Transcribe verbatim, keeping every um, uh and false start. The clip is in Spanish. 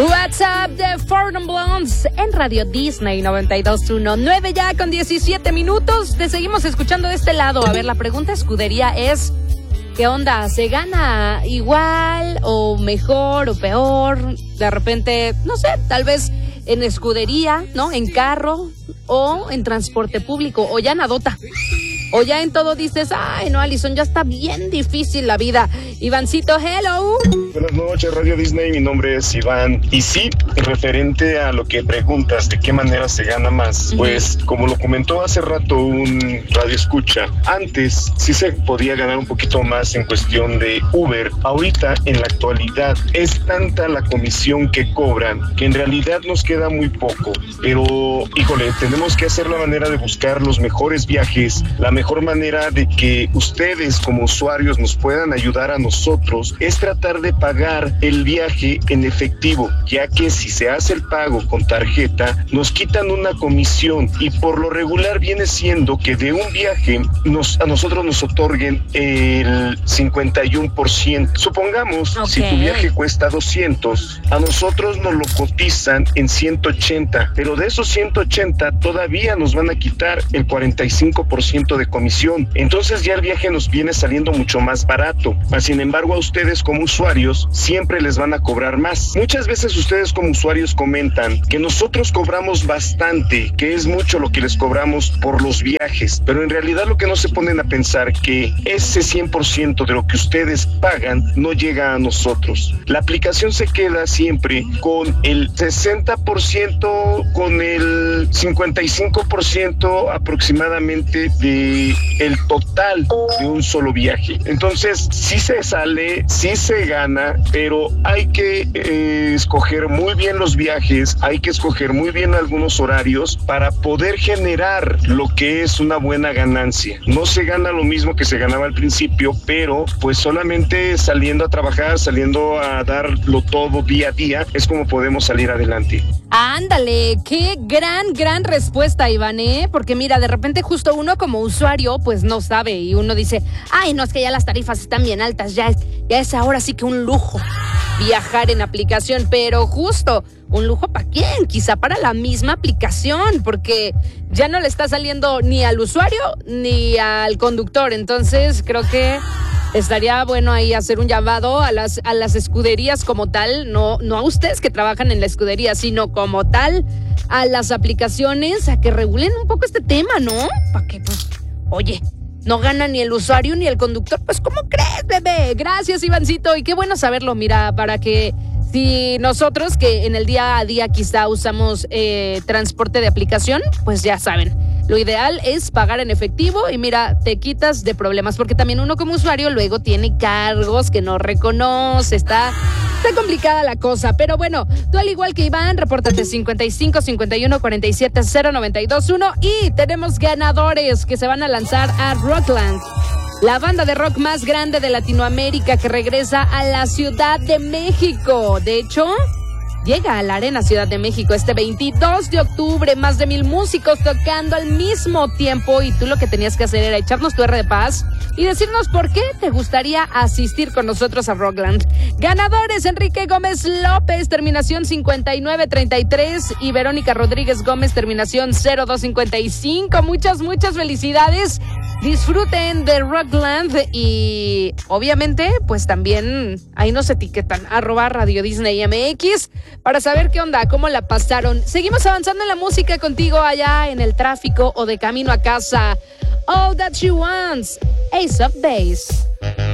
What's Up de Four Non Blondes en Radio Disney noventa y dos punto uno. nueve ya con diecisiete minutos. Te seguimos escuchando de este lado. A ver, la pregunta escudería es: ¿qué onda? ¿Se gana igual o mejor o peor? De repente, no sé, tal vez en escudería, ¿no? En carro o en transporte público o ya nadota. O ya en todo dices, ay, no, Alison, ya está bien difícil la vida. Ivancito, hello. Buenas noches, Radio Disney. Mi nombre es Iván. Y sí, referente a lo que preguntas, ¿de qué manera se gana más? Uh-huh. Pues, como lo comentó hace rato un radio escucha, antes sí se podía ganar un poquito más en cuestión de Uber. Ahorita, en la actualidad, es tanta la comisión que cobran que en realidad nos queda muy poco. Pero, híjole, tenemos que hacer la manera de buscar los mejores viajes, la mejor mejor manera de que ustedes como usuarios nos puedan ayudar a nosotros es tratar de pagar el viaje en efectivo, ya que si se hace el pago con tarjeta nos quitan una comisión y por lo regular viene siendo que de un viaje nos, a nosotros nos otorguen el cincuenta y uno por ciento. Supongamos, okay, si tu viaje cuesta doscientos, a nosotros nos lo cotizan en ciento ochenta, pero de esos ciento ochenta todavía nos van a quitar el cuarenta y cinco por ciento de comisión. Entonces ya el viaje nos viene saliendo mucho más barato. Sin embargo, a ustedes como usuarios siempre les van a cobrar más. Muchas veces ustedes como usuarios comentan que nosotros cobramos bastante, que es mucho lo que les cobramos por los viajes, pero en realidad lo que no se ponen a pensar que ese cien por ciento de lo que ustedes pagan no llega a nosotros. La aplicación se queda siempre con el sesenta por ciento, con el cincuenta y cinco por ciento aproximadamente de el total de un solo viaje. Entonces sí se sale, sí se gana, pero hay que eh, escoger muy bien los viajes, hay que escoger muy bien algunos horarios para poder generar lo que es una buena ganancia. No se gana lo mismo que se ganaba al principio, pero pues solamente saliendo a trabajar, saliendo a darlo todo día a día, es como podemos salir adelante. Ándale, qué gran, gran respuesta, Iván, ¿eh? Porque mira, de repente justo uno como usuario pues no sabe y uno dice, ay, no, es que ya las tarifas están bien altas, ya es, ya es ahora sí que un lujo viajar en aplicación, pero justo, ¿un lujo para quién? Quizá para la misma aplicación, porque ya no le está saliendo ni al usuario ni al conductor. Entonces creo que estaría bueno ahí hacer un llamado a las, a las escuderías como tal, no, no a ustedes que trabajan en la escudería, sino como tal a las aplicaciones a que regulen un poco este tema, ¿no? Para que, pues, oye, no gana ni el usuario ni el conductor. Pues, ¿cómo crees, bebé? Gracias, Ivancito. Y qué bueno saberlo, mira, para que si nosotros que en el día a día quizá usamos eh, transporte de aplicación, pues ya saben, lo ideal es pagar en efectivo y mira, te quitas de problemas, porque también uno como usuario luego tiene cargos que no reconoce, está, está complicada la cosa. Pero bueno, tú al igual que Iván, repórtate cincuenta y cinco, cincuenta y uno, cuarenta y siete, cero noventa y dos uno y tenemos ganadores que se van a lanzar a Rockland, la banda de rock más grande de Latinoamérica que regresa a la Ciudad de México. De hecho, llega a la Arena Ciudad de México este veintidós de octubre, más de mil músicos tocando al mismo tiempo y tú lo que tenías que hacer era echarnos tu R de paz y decirnos por qué te gustaría asistir con nosotros a Rockland. Ganadores: Enrique Gómez López, terminación cincuenta y nueve treinta y tres y Verónica Rodríguez Gómez, terminación cero dos cincuenta y cinco. Muchas, muchas felicidades. Disfruten de Rockland y obviamente pues también ahí nos etiquetan arroba Radio Disney M X para saber qué onda, cómo la pasaron. Seguimos avanzando en la música contigo allá en el tráfico o de camino a casa. All That She Wants, Ace of Base.